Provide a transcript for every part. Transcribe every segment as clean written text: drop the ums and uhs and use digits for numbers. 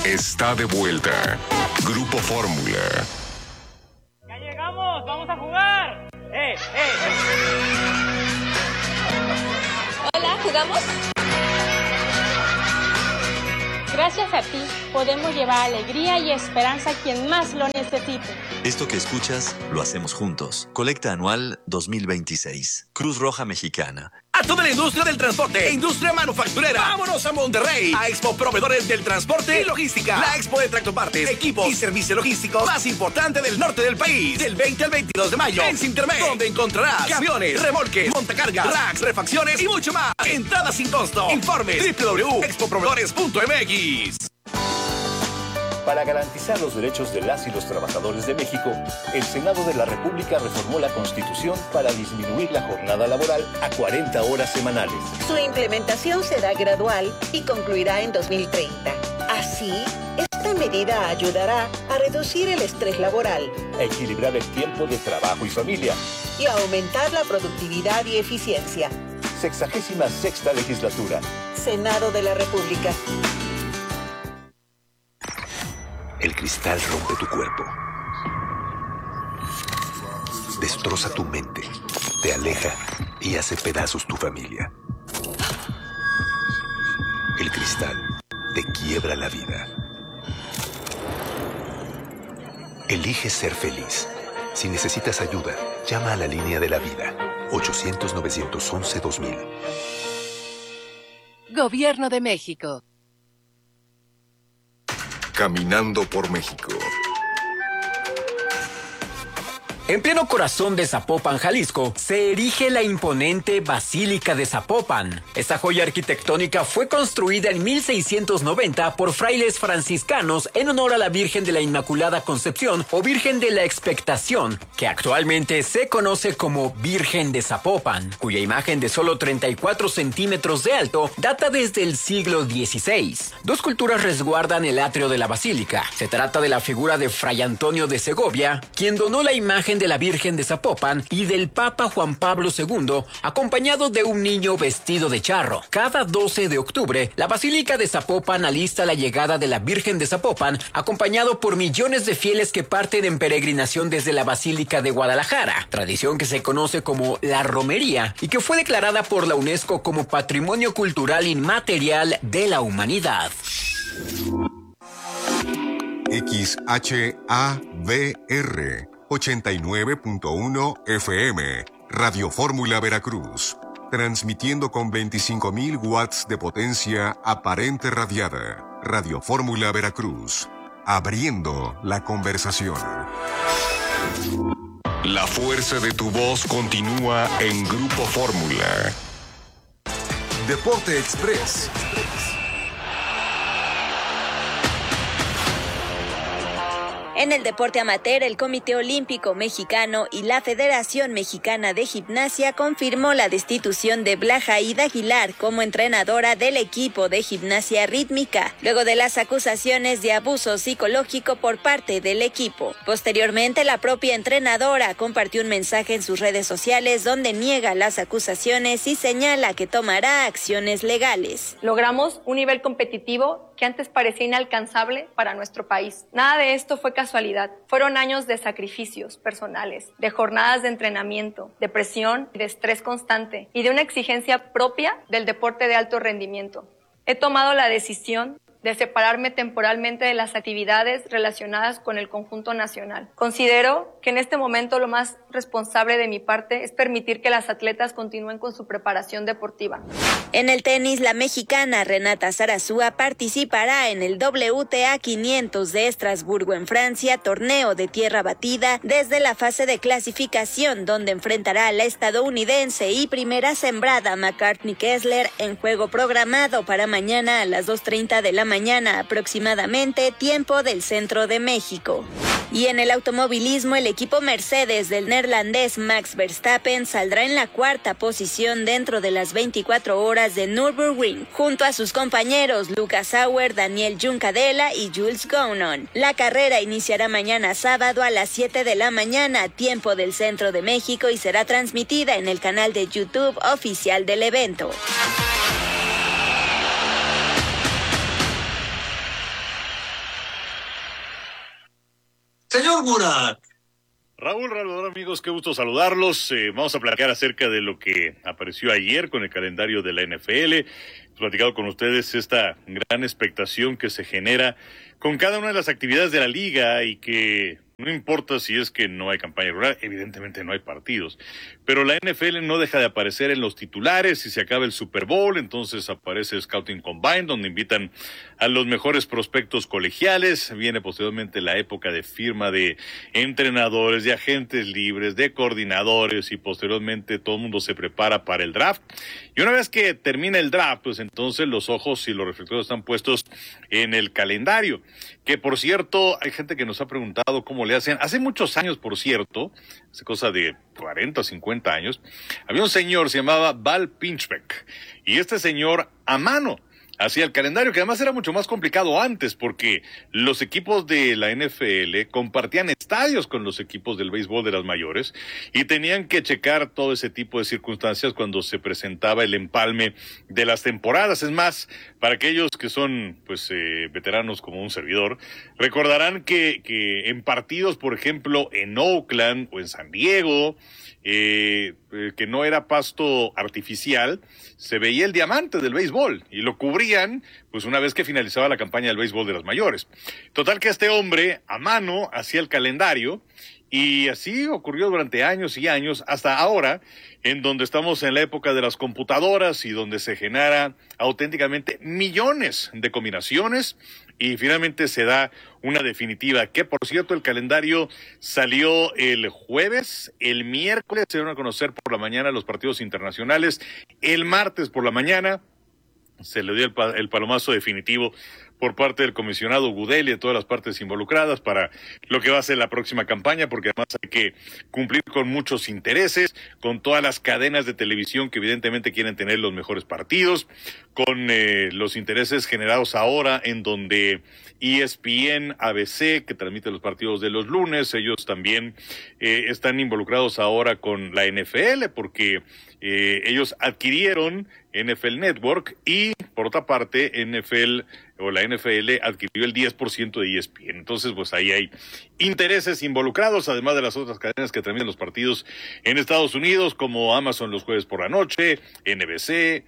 está de vuelta. Grupo Fórmula. ¡Ya llegamos! ¡Vamos a jugar! Hola, ¿jugamos? Gracias a ti, podemos llevar alegría y esperanza a quien más lo necesite. Esto que escuchas, lo hacemos juntos. Colecta anual 2026. Cruz Roja Mexicana. A toda la industria del transporte e industria manufacturera. ¡Vámonos a Monterrey! A Expo Proveedores del Transporte y Logística. La expo de tractopartes, equipos y servicio logístico más importante del norte del país. Del 20 al 22 de mayo en Sintermex, donde encontrarás camiones, remolques, montacargas, racks, refacciones y mucho más. Entrada sin costo. Informes www.expoproveedores.mx. Para garantizar los derechos de las y los trabajadores de México, el Senado de la República reformó la Constitución para disminuir la jornada laboral a 40 horas semanales. Su implementación será gradual y concluirá en 2030. Así, esta medida ayudará a reducir el estrés laboral, a equilibrar el tiempo de trabajo y familia y a aumentar la productividad y eficiencia. 66ª Legislatura. Senado de la República. El cristal rompe tu cuerpo, destroza tu mente, te aleja y hace pedazos tu familia. El cristal te quiebra la vida. Elige ser feliz. Si necesitas ayuda, llama a la línea de la vida, 800-911-2000. Gobierno de México. Caminando por México. En pleno corazón de Zapopan, Jalisco, se erige la imponente Basílica de Zapopan. Esta joya arquitectónica fue construida en 1690 por frailes franciscanos en honor a la Virgen de la Inmaculada Concepción o Virgen de la Expectación, que actualmente se conoce como Virgen de Zapopan, cuya imagen de solo 34 centímetros de alto data desde el siglo XVI. Dos esculturas resguardan el atrio de la basílica. Se trata de la figura de Fray Antonio de Segovia, quien donó la imagen de la Virgen de Zapopan, y del Papa Juan Pablo II, acompañado de un niño vestido de charro. Cada 12 de octubre, la Basílica de Zapopan alista la llegada de la Virgen de Zapopan, acompañado por millones de fieles que parten en peregrinación desde la Basílica de Guadalajara, tradición que se conoce como la romería y que fue declarada por la UNESCO como Patrimonio Cultural Inmaterial de la Humanidad. XHAVR 89.1 FM, Radio Fórmula Veracruz, transmitiendo con 25.000 watts de potencia aparente radiada. Radio Fórmula Veracruz, abriendo la conversación. La fuerza de tu voz continúa en Grupo Fórmula. Deporte Express. En el deporte amateur, el Comité Olímpico Mexicano y la Federación Mexicana de Gimnasia confirmó la destitución de Blajaída Aguilar como entrenadora del equipo de gimnasia rítmica, luego de las acusaciones de abuso psicológico por parte del equipo. Posteriormente, la propia entrenadora compartió un mensaje en sus redes sociales donde niega las acusaciones y señala que tomará acciones legales. Logramos un nivel competitivo que antes parecía inalcanzable para nuestro país. Nada de esto fue casualidad. Fueron años de sacrificios personales, de jornadas de entrenamiento, de presión y de estrés constante y de una exigencia propia del deporte de alto rendimiento. He tomado la decisión de separarme temporalmente de las actividades relacionadas con el conjunto nacional. Considero que en este momento lo más responsable de mi parte es permitir que las atletas continúen con su preparación deportiva. En el tenis, la mexicana Renata Zarazúa participará en el WTA 500 de Estrasburgo en Francia, torneo de tierra batida, desde la fase de clasificación, donde enfrentará a la estadounidense y primera sembrada McCartney Kessler en juego programado para mañana a las 2:30 de la mañana aproximadamente, tiempo del centro de México. Y en el automovilismo, el equipo Mercedes del neerlandés Max Verstappen saldrá en la cuarta posición dentro de las 24 horas de Nürburgring, junto a sus compañeros Lucas Sauer, Daniel Juncadella y Jules Gounon. La carrera iniciará mañana sábado a las 7 de la mañana, tiempo del centro de México, y será transmitida en el canal de YouTube oficial del evento. Señor Murat. Raúl, amigos, qué gusto saludarlos. Vamos a platicar acerca de lo que apareció ayer con el calendario de la NFL. He platicado con ustedes esta gran expectación que se genera con cada una de las actividades de la liga y que no importa si es que no hay campaña rural, evidentemente no hay partidos, pero la NFL no deja de aparecer en los titulares. Si se acaba el Super Bowl, entonces aparece Scouting Combine, donde invitan a los mejores prospectos colegiales. Viene posteriormente la época de firma de entrenadores, de agentes libres, de coordinadores, y posteriormente todo el mundo se prepara para el draft. Y una vez que termina el draft, pues entonces los ojos y los reflectores están puestos en el calendario, que por cierto, hay gente que nos ha preguntado cómo le hacen. Hace muchos años, por cierto, hace cosa de 40 o 50 años, había un señor, se llamaba Val Pinchbeck, y este señor a mano hacía el calendario, que además era mucho más complicado antes, porque los equipos de la NFL compartían estadios con los equipos del béisbol de las mayores y tenían que checar todo ese tipo de circunstancias cuando se presentaba el empalme de las temporadas. Es más, para aquellos que son veteranos como un servidor, recordarán que en partidos, por ejemplo, en Oakland o en San Diego, que no era pasto artificial, se veía el diamante del béisbol y lo cubrían pues una vez que finalizaba la campaña del béisbol de las mayores. Total que este hombre a mano hacía el calendario, y así ocurrió durante años y años, hasta ahora, en donde estamos en la época de las computadoras y donde se genera auténticamente millones de combinaciones, y finalmente se da una definitiva, que por cierto el calendario salió el jueves. El miércoles se dieron a conocer por la mañana los partidos internacionales. El martes por la mañana se le dio el palomazo definitivo por parte del comisionado Goodell y de todas las partes involucradas para lo que va a ser la próxima campaña, porque además hay que cumplir con muchos intereses, con todas las cadenas de televisión que evidentemente quieren tener los mejores partidos, con los intereses generados ahora en donde ESPN, ABC, que transmite los partidos de los lunes, ellos también están involucrados ahora con la NFL, porque ellos adquirieron NFL Network y, por otra parte, la NFL adquirió el 10% de ESPN. Entonces, pues ahí hay intereses involucrados, además de las otras cadenas que transmiten los partidos en Estados Unidos, como Amazon los jueves por la noche, NBC,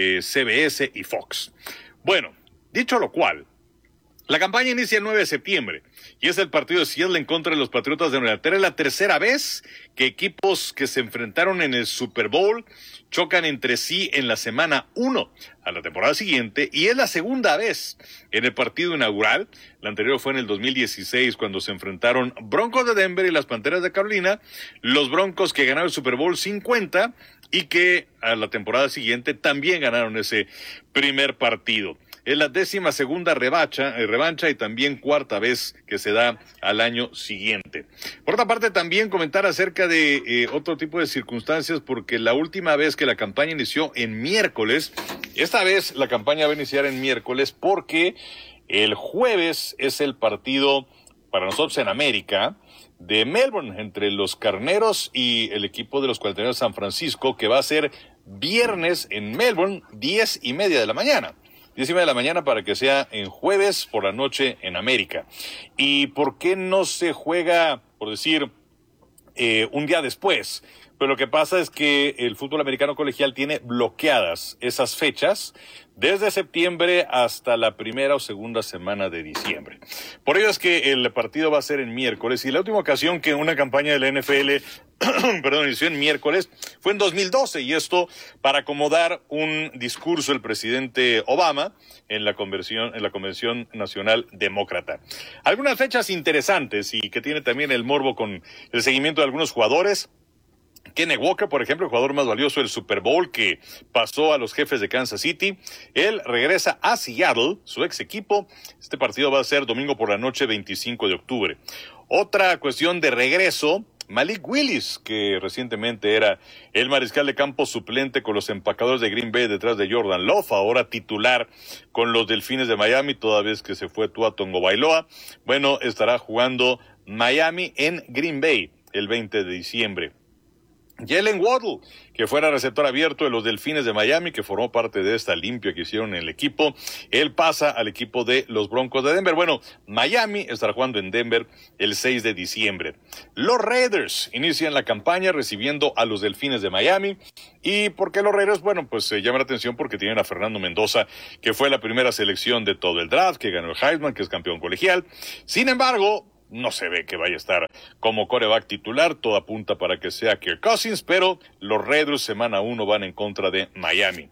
CBS y Fox. Bueno, dicho lo cual, la campaña inicia el 9 de septiembre y es el partido de Seattle en contra de los Patriotas de Nueva Inglaterra. Es la tercera vez que equipos que se enfrentaron en el Super Bowl chocan entre sí en la semana 1 a la temporada siguiente, y es la segunda vez en el partido inaugural. La anterior fue en el 2016, cuando se enfrentaron Broncos de Denver y las Panteras de Carolina, los Broncos que ganaron el Super Bowl 50 y que a la temporada siguiente también ganaron ese primer partido. Es la 12ª revancha y también cuarta vez que se da al año siguiente. Por otra parte, también comentar acerca de otro tipo de circunstancias, porque la última vez que la campaña inició en miércoles, esta vez la campaña va a iniciar en miércoles porque el jueves es el partido para nosotros en América de Melbourne entre los Carneros y el equipo de los 49 de San Francisco, que va a ser viernes en Melbourne, 10:30 de la mañana. 10:30 de la mañana para que sea en jueves por la noche en América. ¿Y por qué no se juega, por decir, un día después? Pero lo que pasa es que el fútbol americano colegial tiene bloqueadas esas fechas desde septiembre hasta la primera o segunda semana de diciembre. Por ello es que el partido va a ser en miércoles, y la última ocasión que una campaña de la NFL inició en miércoles fue en 2012, y esto para acomodar un discurso del presidente Obama en la Convención Nacional Demócrata. Algunas fechas interesantes y que tiene también el morbo con el seguimiento de algunos jugadores. Kenny Walker, por ejemplo, el jugador más valioso del Super Bowl, que pasó a los Jefes de Kansas City, él regresa a Seattle, su ex equipo. Este partido va a ser domingo por la noche, 25 de octubre. Otra cuestión de regreso, Malik Willis, que recientemente era el mariscal de campo suplente con los Empacadores de Green Bay detrás de Jordan Love, ahora titular con los Delfines de Miami, toda vez que se fue Tua Tagovailoa. Bueno, estará jugando Miami en Green Bay el 20 de diciembre. Jalen Waddle, que fuera receptor abierto de los Delfines de Miami, que formó parte de esta limpia que hicieron en el equipo, él pasa al equipo de los Broncos de Denver. Bueno, Miami estará jugando en Denver el 6 de diciembre. Los Raiders inician la campaña recibiendo a los Delfines de Miami. ¿Y por qué los Raiders? Bueno, pues se llama la atención porque tienen a Fernando Mendoza, que fue la primera selección de todo el draft, que ganó el Heisman, que es campeón colegial. Sin embargo, no se ve que vaya a estar como quarterback titular, todo apunta para que sea Kirk Cousins, pero los Raiders semana 1 van en contra de Miami.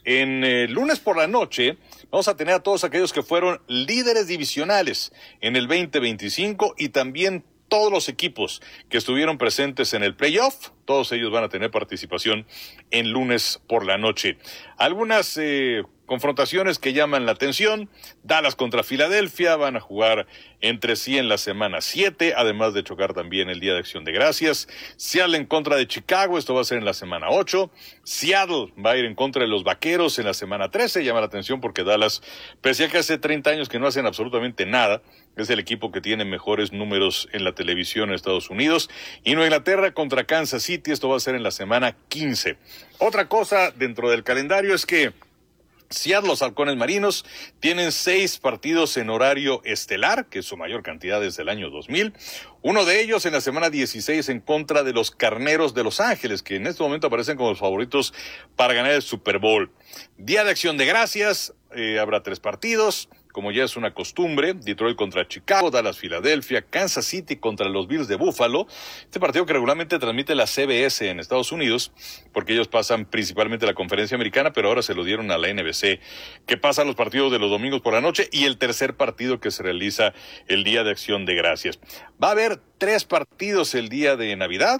En lunes por la noche vamos a tener a todos aquellos que fueron líderes divisionales en el 2025 y también todos los equipos que estuvieron presentes en el playoff, todos ellos van a tener participación en lunes por la noche. Algunas confrontaciones que llaman la atención: Dallas contra Filadelfia, van a jugar entre sí en la semana 7, además de chocar también el Día de Acción de Gracias. Seattle en contra de Chicago, esto va a ser en la semana 8. Seattle va a ir en contra de los Vaqueros en la semana 13, llama la atención porque Dallas, pese a que hace 30 años que no hacen absolutamente nada, es el equipo que tiene mejores números en la televisión en Estados Unidos. Y Nueva Inglaterra contra Kansas City, esto va a ser en la semana 15. Otra cosa dentro del calendario es que Seattle, los Halcones Marinos, tienen 6 partidos en horario estelar, que es su mayor cantidad desde el año 2000. Uno de ellos en la semana 16 en contra de los Carneros de Los Ángeles, que en este momento aparecen como los favoritos para ganar el Super Bowl. Día de Acción de Gracias, habrá 3 partidos. Como ya es una costumbre, Detroit contra Chicago, Dallas, Filadelfia, Kansas City contra los Bills de Buffalo. Este partido que regularmente transmite la CBS en Estados Unidos, porque ellos pasan principalmente la conferencia americana, pero ahora se lo dieron a la NBC, que pasa los partidos de los domingos por la noche y el tercer partido que se realiza el Día de Acción de Gracias. Va a haber 3 partidos el día de Navidad.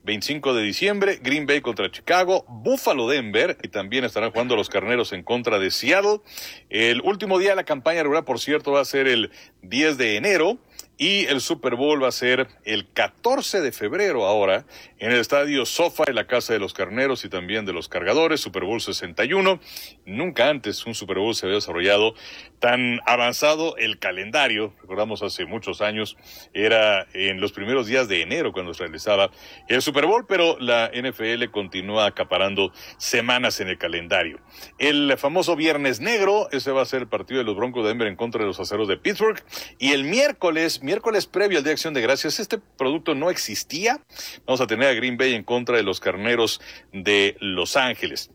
25 de diciembre, Green Bay contra Chicago, Buffalo, Denver, y también estarán jugando los Carneros en contra de Seattle. El último día de la campaña regular, por cierto, va a ser el 10 de enero, y el Super Bowl va a ser el 14 de febrero ahora, en el estadio SoFi, en la casa de los Carneros y también de los Cargadores, Super Bowl 61. Nunca antes un Super Bowl se había desarrollado tan avanzado el calendario. Recordamos hace muchos años, era en los primeros días de enero cuando se realizaba el Super Bowl, pero la NFL continúa acaparando semanas en el calendario. El famoso Viernes Negro, ese va a ser el partido de los Broncos de Denver en contra de los Aceros de Pittsburgh. Y el miércoles previo al Día de Acción de Gracias, este producto no existía. Vamos a tener a Green Bay en contra de los Carneros de Los Ángeles.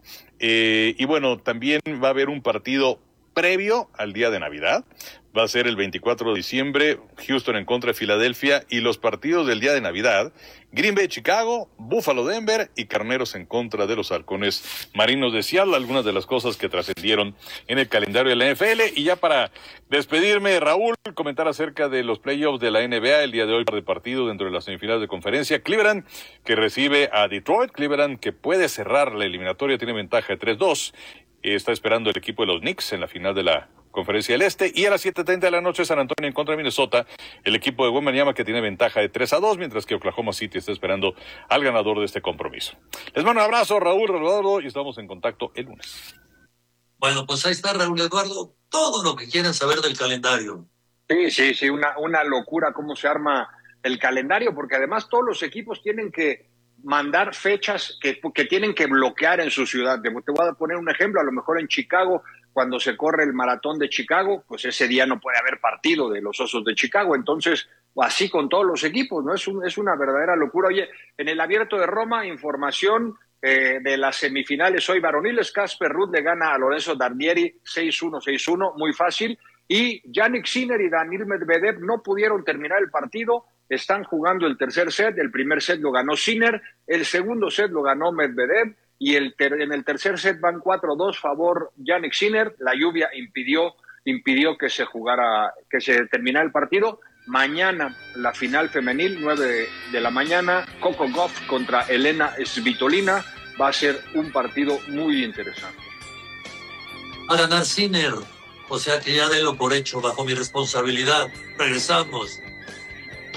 Y bueno, también va a haber un partido previo al día de Navidad. Va a ser el 24 de diciembre, Houston en contra de Filadelfia, y los partidos del día de Navidad: Green Bay, Chicago, Buffalo, Denver y Carneros en contra de los Halcones Marinos de Seattle. Algunas de las cosas que trascendieron en el calendario de la NFL. Y ya para despedirme, Raúl, comentar acerca de los playoffs de la NBA. El día de hoy, par de partidos dentro de las semifinales de conferencia. Cleveland, que recibe a Detroit. Cleveland, que puede cerrar la eliminatoria, tiene ventaja de 3-2. Está esperando el equipo de los Knicks en la final de la Conferencia del Este. Y a las 7:30 de la noche, San Antonio en contra de Minnesota, el equipo de Wembanyama, que tiene ventaja de 3-2, mientras que Oklahoma City está esperando al ganador de este compromiso. Les mando un abrazo, Raúl, Eduardo, y estamos en contacto el lunes. Bueno, pues ahí está, Raúl, Eduardo, todo lo que quieran saber del calendario. Sí, una locura cómo se arma el calendario, porque además todos los equipos tienen que mandar fechas que tienen que bloquear en su ciudad. Te voy a poner un ejemplo: a lo mejor en Chicago, cuando se corre el maratón de Chicago, pues ese día no puede haber partido de los Osos de Chicago. Entonces, así con todos los equipos, ¿no? Es una verdadera locura. Oye, en el Abierto de Roma, información de las semifinales hoy varoniles: Casper Ruud le gana a Lorenzo Dardieri 6-1, 6-1, muy fácil. Y Jannik Sinner y Daniil Medvedev no pudieron terminar el partido. Están jugando el tercer set. El primer set lo ganó Sinner, el segundo set lo ganó Medvedev, y en el tercer set van 4-2 favor Jannik Sinner. La lluvia impidió que se terminara el partido. Mañana la final femenil, 9 de la mañana, Coco Gauff contra Elena Svitolina. Va a ser un partido muy interesante. Va a ganar Sinner, o sea que ya délo por hecho bajo mi responsabilidad. Regresamos.